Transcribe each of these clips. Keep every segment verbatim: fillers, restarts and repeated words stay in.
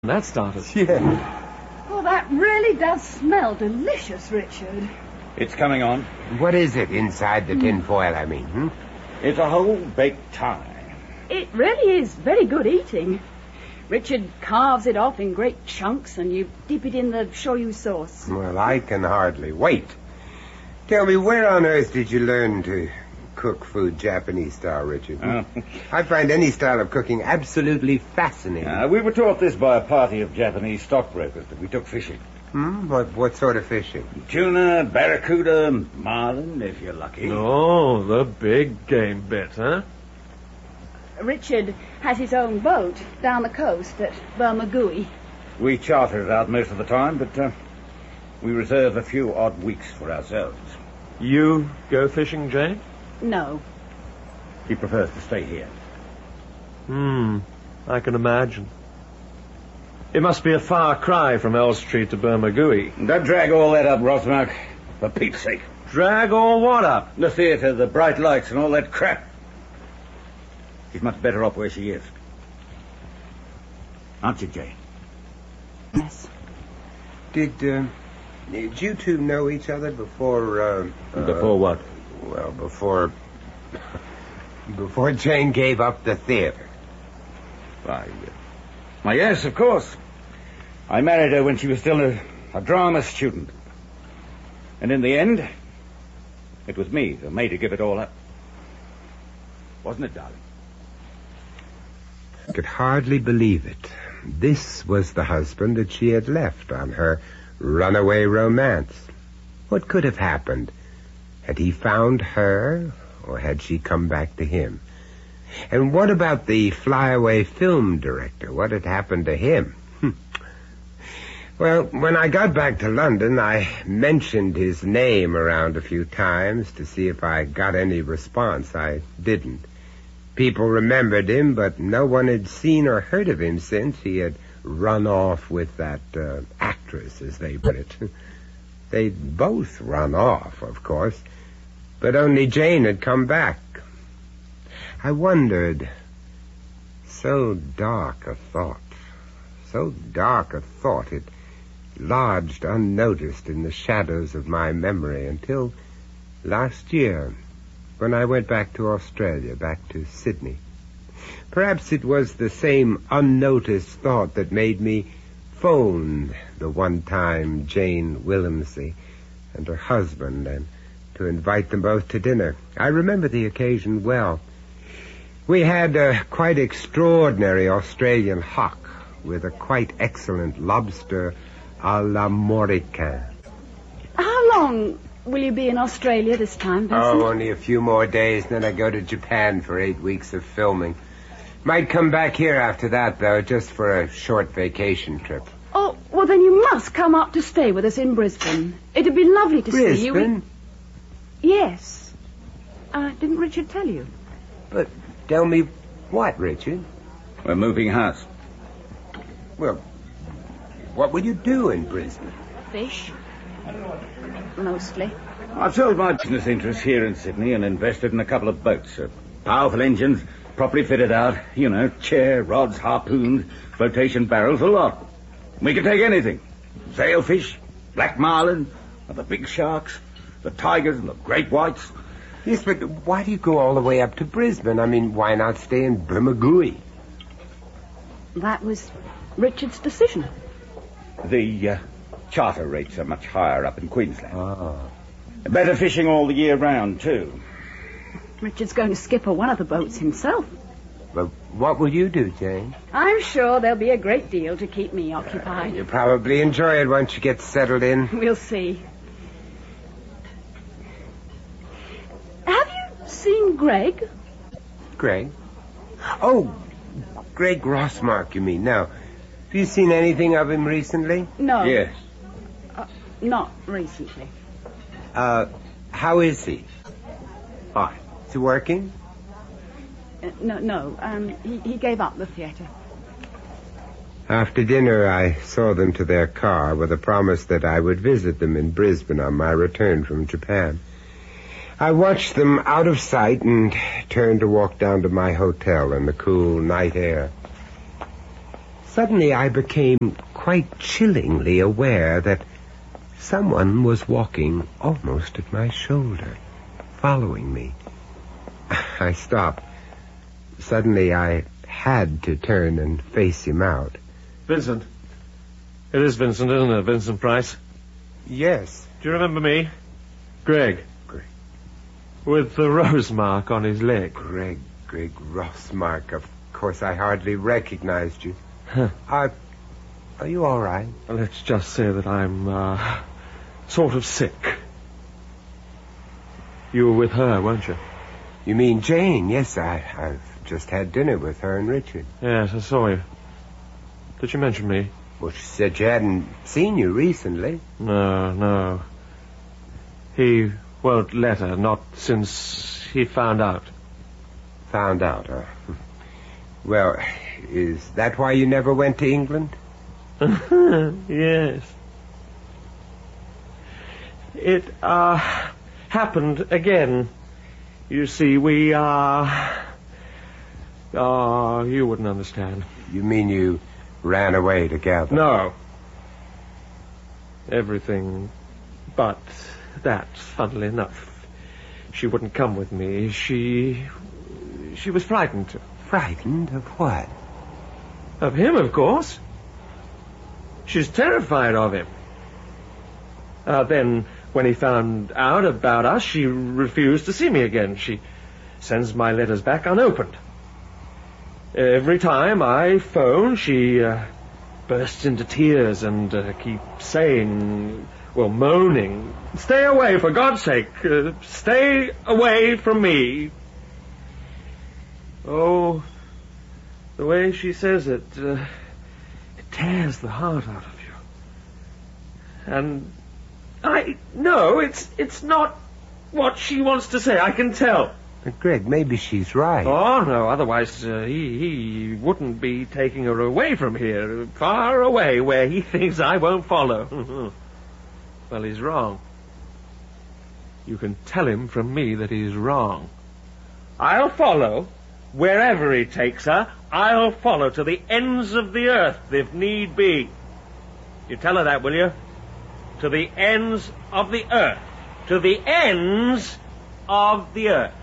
that started. Yeah. Oh, that really does smell delicious, Richard. It's coming on. What is it inside the tin foil, I mean, hmm? It's a whole baked tie. It really is very good eating. Richard carves it off in great chunks and you dip it in the shoyu sauce. Well, I can hardly wait. Tell me, where on earth did you learn to cook food Japanese style, Richard? Oh. I find any style of cooking absolutely fascinating. Uh, we were taught this by a party of Japanese stockbrokers that we took fishing. Hmm? What, what sort of fishing? Tuna, barracuda, marlin, if you're lucky. Oh, the big game bit, huh? Richard has his own boat down the coast at Bermagui. We charter it out most of the time, but uh, we reserve a few odd weeks for ourselves. You go fishing, Jane? No. He prefers to stay here. Hmm, I can imagine. It must be a far cry from Elstree to Bermagui. Don't drag all that up, Rosmark. For Pete's sake. Drag all what up? The theatre, the bright lights, and all that crap. She's much better off where she is. Aren't you, Jane? Yes. Did, uh, did you two know each other before, uh... Before uh, what? Well, before... before Jane gave up the theatre. Why, uh, why, yes, of course. I married her when she was still a, a drama student. And in the end, it was me who made her give it all up. Wasn't it, darling? I could hardly believe it. This was the husband that she had left on her runaway romance. What could have happened? Had he found her, or had she come back to him? And what about the flyaway film director? What had happened to him? Well, when I got back to London, I mentioned his name around a few times to see if I got any response. I didn't. People remembered him, but no one had seen or heard of him since he had run off with that uh, actress, as they put it. They'd both run off, of course, but only Jane had come back. I wondered, so dark a thought, so dark a thought, it lodged unnoticed in the shadows of my memory until last year, when I went back to Australia, back to Sydney. Perhaps it was the same unnoticed thought that made me phone the one-time Jane Willemsey and her husband and to invite them both to dinner. I remember the occasion well. We had a quite extraordinary Australian hock with a quite excellent lobster à la Moricain. How long will you be in Australia this time, Vincent? Oh, only a few more days, then I go to Japan for eight weeks of filming. Might come back here after that, though, just for a short vacation trip. Oh, well, then you must come up to stay with us in Brisbane. It'd be lovely to see you. Brisbane? Yes. Uh, didn't Richard tell you? But tell me what, Richard? We're moving house. Well, what will you do in Brisbane? Fish. Mostly. I've sold my business interests here in Sydney and invested in a couple of boats. Uh, powerful engines, properly fitted out, you know, chair, rods, harpoons, flotation barrels, a lot. We can take anything. Sailfish, black marlin, and the big sharks, the tigers and the great whites. Yes, but why do you go all the way up to Brisbane? I mean, why not stay in Bermagui? That was Richard's decision. The uh, charter rates are much higher up in Queensland. Ah. Better fishing all the year round, too. Richard's going to skipper one of the boats himself. But what will you do, Jane? I'm sure there'll be a great deal to keep me occupied. Uh, you'll probably enjoy it once you get settled in. We'll see. Have you seen Greg? Greg? Oh, Greg Rossmark, you mean? No. Have you seen anything of him recently? No. Yes. Uh, not recently. Uh, how is he? Oh, is he working? Uh, no, no. Um, he, he gave up the theatre. After dinner, I saw them to their car with a promise that I would visit them in Brisbane on my return from Japan. I watched them out of sight and turned to walk down to my hotel in the cool night air. Suddenly I became quite chillingly aware that someone was walking almost at my shoulder, following me. I stopped. Suddenly I had to turn and face him out. Vincent. It is Vincent, isn't it? Vincent Price. Yes. Do you remember me? Greg. Greg. With the rose mark on his leg. Greg, Greg Rossmark. Of course, I hardly recognized you. Huh. Are, are you all right? Well, let's just say that I'm, uh, sort of sick. You were with her, weren't you? You mean Jane? Yes, I, I've just had dinner with her and Richard. Yes, I saw you. Did she mention me? Well, she said she hadn't seen you recently. No, no. He won't let her, not since he found out. Found out, huh? Well, is that why you never went to England? Yes. It, uh, happened again. You see, we, uh... Oh, you wouldn't understand. You mean you ran away together? No. Everything but that, funnily enough. She wouldn't come with me. She... She was frightened. Frightened of what? Of him, of course. She's terrified of him. Uh, then, when he found out about us, she refused to see me again. She sends my letters back unopened. Every time I phone, she uh, bursts into tears and uh, keeps saying, well, moaning, "Stay away, for God's sake. Uh, stay away from me." Oh, the way she says it, uh, it tears the heart out of you. And I know it's it's not what she wants to say. I can tell. But Greg, maybe she's right. Oh, no, otherwise uh, he, he wouldn't be taking her away from here, far away, where he thinks I won't follow. Well, he's wrong. You can tell him from me that he's wrong. I'll follow. Wherever he takes her, I'll follow to the ends of the earth, if need be. You tell her that, will you? To the ends of the earth. To the ends of the earth.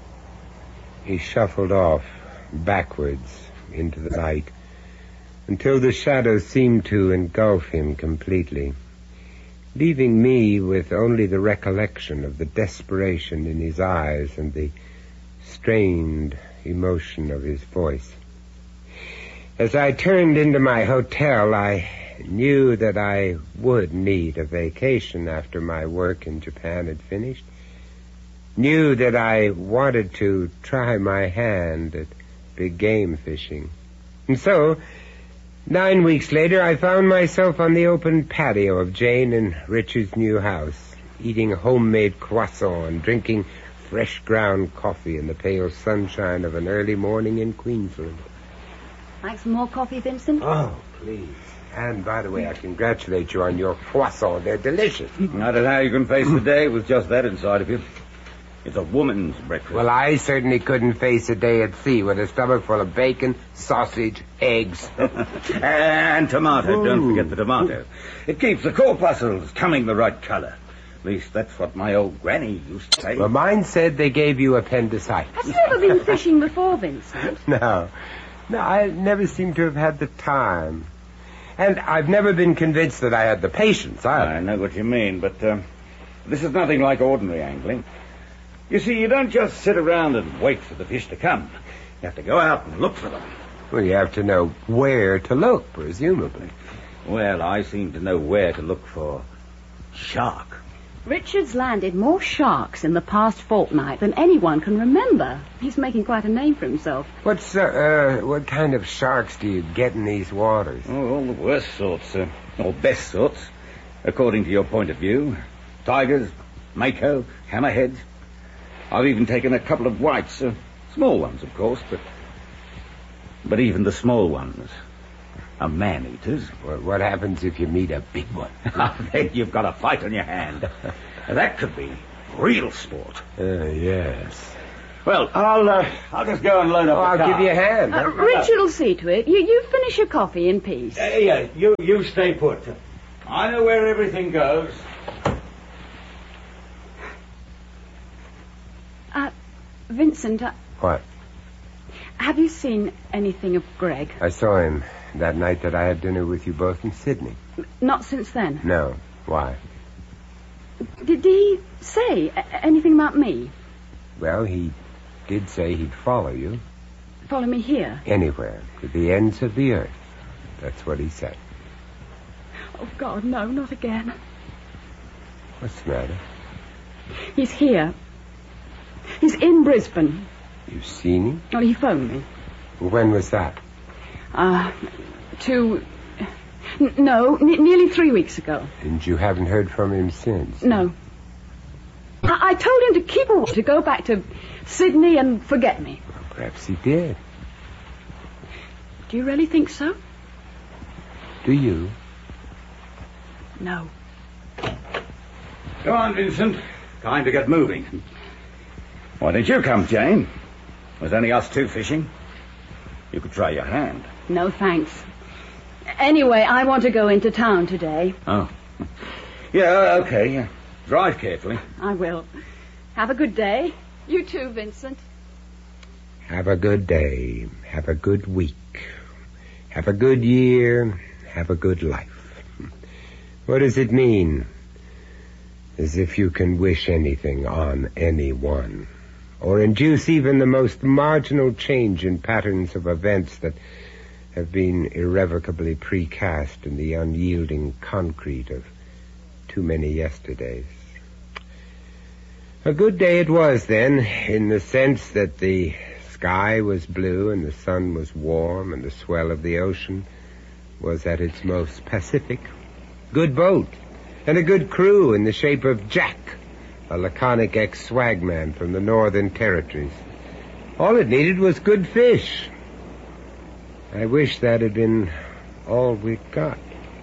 He shuffled off, backwards, into the night, until the shadows seemed to engulf him completely, leaving me with only the recollection of the desperation in his eyes and the strained emotion of his voice. As I turned into my hotel, I knew that I would need a vacation after my work in Japan had finished. Knew that I wanted to try my hand at big game fishing. And so, nine weeks later, I found myself on the open patio of Jane and Richard's new house, eating homemade croissant and drinking fresh ground coffee in the pale sunshine of an early morning in Queensland. Like some more coffee, Vincent? Oh, please. And, by the way, I congratulate you on your croissants. They're delicious. I don't know how you can face the day with just that inside of you. It's a woman's breakfast. Well, I certainly couldn't face a day at sea with a stomach full of bacon, sausage, eggs. And tomato. Ooh. Don't forget the tomato. It keeps the corpuscles coming the right color. At least that's what my old granny used to say. Well, mine said they gave you appendicitis. Have you ever been fishing before, Vincent? No. No, I never seem to have had the time. And I've never been convinced that I had the patience either. I know what you mean, but um, this is nothing like ordinary angling. You see, you don't just sit around and wait for the fish to come. You have to go out and look for them. Well, you have to know where to look, presumably. Well, I seem to know where to look for shark. Richard's landed more sharks in the past fortnight than anyone can remember. He's making quite a name for himself. What's, uh, uh what kind of sharks do you get in these waters? Oh, all the worst sorts, uh, or best sorts, according to your point of view. Tigers, mako, hammerheads. I've even taken a couple of whites, uh, small ones, of course, but but even the small ones are man-eaters. Well, what happens if you meet a big one? Then you've got a fight on your hand. That could be real sport. Uh, yes. Well, I'll uh, I'll just go and load up Oh, the I'll car. give you a hand. Uh, Richard will see to it. You, you finish your coffee in peace. Uh, yeah, you, you stay put. I know where everything goes. Uh, Vincent, uh, What? have you seen anything of Greg? I saw him that night that I had dinner with you both in Sydney. Not since then. No. Why? Did he say a- anything about me? Well, he did say he'd follow you Follow me here? anywhere, to the ends of the earth. That's what he said. Oh, God, no, not again. What's the matter? He's here. He's in Brisbane. You've seen him? Well, he phoned me. When was that? Uh, two... N- no, n- nearly three weeks ago. And you haven't heard from him since? No. I, I told him to keep away, to go back to Sydney and forget me. Well, perhaps he did. Do you really think so? Do you? No. Go on, Vincent. Time to get moving. Why didn't you come, Jane? Was only us two fishing. You could try your hand. No, thanks. Anyway, I want to go into town today. Oh. Yeah, okay. Yeah. Drive carefully. I will. Have a good day. You too, Vincent. Have a good day. Have a good week. Have a good year. Have a good life. What does it mean? As if you can wish anything on anyone, or induce even the most marginal change in patterns of events that have been irrevocably precast in the unyielding concrete of too many yesterdays. A good day it was, then, in the sense that the sky was blue and the sun was warm and the swell of the ocean was at its most pacific. Good boat, and a good crew in the shape of Jack, a laconic ex-swagman from the Northern Territories. All it needed was good fish. I wish that had been all we got.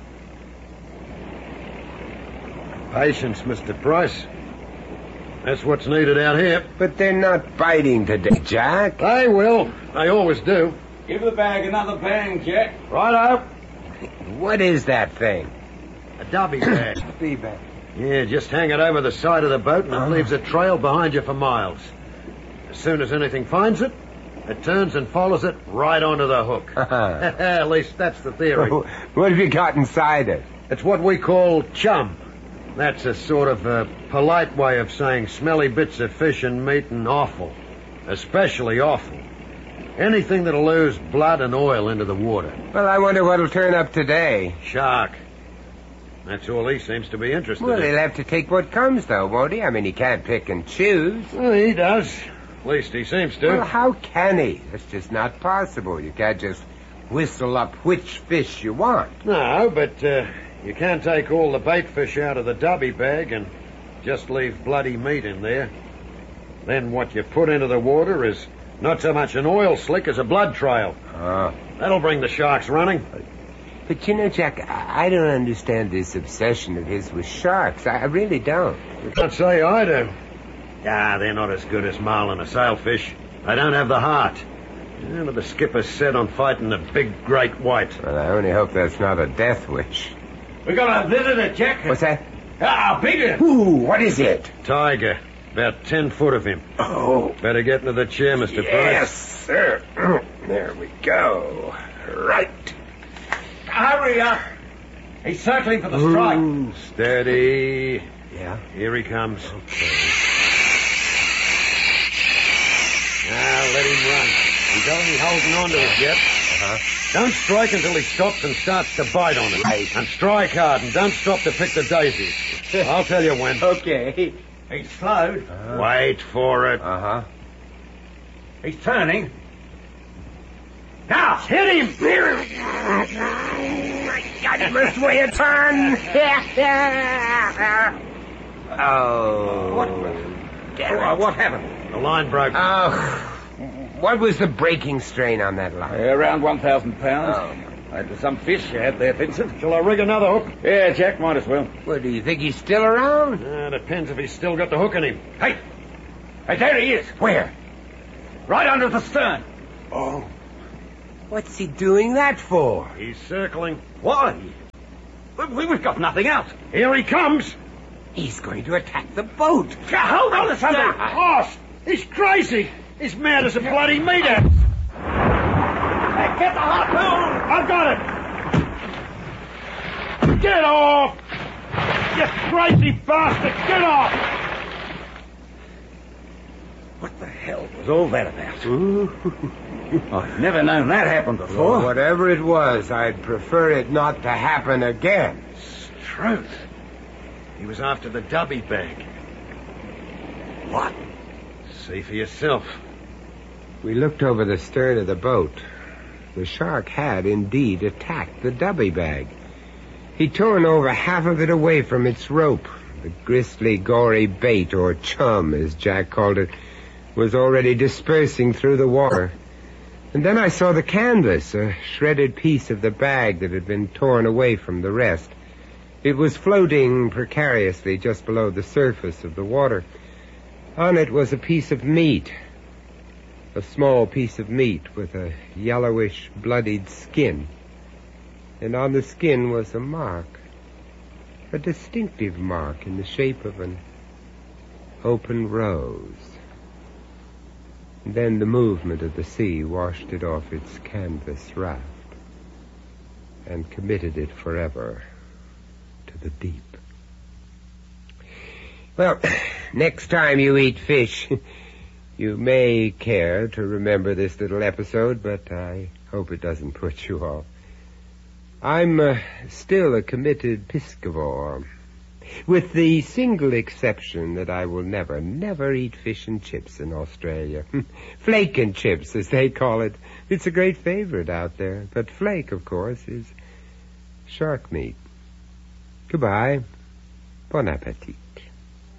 Patience, Mister Price. That's what's needed out here. But they're not biting today, Jack. They will. They always do. Give the bag another bang, Jack. Righto. What is that thing? A dubby bag. Feedback. Yeah, just hang it over the side of the boat and it leaves a trail behind you for miles. As soon as anything finds it, it turns and follows it right onto the hook. At least that's the theory. What have you got inside it? It's what we call chum. That's a sort of a polite way of saying smelly bits of fish and meat and offal. Especially offal. Anything that'll lose blood and oil into the water. Well, I wonder what'll turn up today. Shark. That's all he seems to be interested Well, in. he'll have to take what comes, though, won't he? I mean, he can't pick and choose. Well, he does. At least he seems to. Well, how can he? That's just not possible. You can't just whistle up which fish you want. No, but uh, you can't take all the bait fish out of the dubby bag and just leave bloody meat in there. Then what you put into the water is not so much an oil slick as a blood trail. Oh. That'll bring the sharks running. But, you know, Jack, I I don't understand this obsession of his with sharks. I I really don't. You can't say I do. Ah, they're not as good as marlin or sailfish. They don't have the heart. Yeah, but the skipper's set on fighting the big great white. Well, I only hope that's not a death wish. We got a visitor, Jack. What's that? Ah, bigger. Ooh, what is it? Tiger. About ten foot of him. Oh, Better get into the chair, Mister yes, Price. sir. There we go. Right. Hurry up. He's circling for the strike. Ooh, steady. Yeah? Here he comes. Now, let him run. He's only holding on to it yet. Uh-huh. Don't strike until he stops and starts to bite on it. Right. And strike hard, and don't stop to pick the daisies. I'll tell you when. Okay. He's slowed. Uh-huh. Wait for it. Uh-huh. He's turning. Now, hit him. Got him this way a turn. Oh. What? Damn Oh, it. what happened? The line broke. Oh. What was the breaking strain on that line? Uh, around one thousand pounds. Oh. Uh, some fish you had there, Vincent. Shall I rig another hook? Yeah, Jack, might as well. Well, do you think he's still around? Uh, depends if he's still got the hook in him. Hey! Hey, there he is. Where? Right under the stern. Oh. What's he doing that for? He's circling. Why? We- We've got nothing else. Here he comes. He's going to attack the boat. Hold on to something. Lost. He's crazy. He's mad as a bloody meathead. Hey, get the harpoon. I got it. Get off. You crazy bastard. Get off. What the hell was all that about? I've never known that happen before. Well, whatever it was, I'd prefer it not to happen again. Truth. He was after the dubby bag. What? See for yourself. We looked over the stern of the boat. The shark had indeed attacked the dubby bag. He'd torn over half of it away from its rope. The gristly, gory bait, or chum, as Jack called it, was already dispersing through the water. And then I saw the canvas, a shredded piece of the bag that had been torn away from the rest. It was floating precariously just below the surface of the water. On it was a piece of meat, a small piece of meat with a yellowish, bloodied skin. And on the skin was a mark, a distinctive mark in the shape of an open rose. And then the movement of the sea washed it off its canvas raft and committed it forever to the deep. Well, next time you eat fish, you may care to remember this little episode, but I hope it doesn't put you off. I'm uh, still a committed piscivore, with the single exception that I will never, never eat fish and chips in Australia. Flake and chips, as they call it. It's a great favorite out there, but flake, of course, is shark meat. Goodbye. Bon appetit.